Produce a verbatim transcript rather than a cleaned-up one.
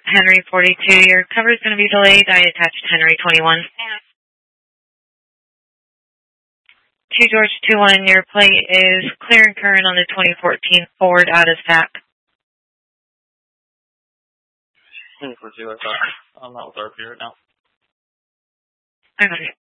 Henry forty-two, your cover is going to be delayed. I attached Henry twenty-one. two George two one, your plate is clear and current on the twenty fourteen Ford out of S A C. twenty four two, I thought. I'm not with R P right now. I got it.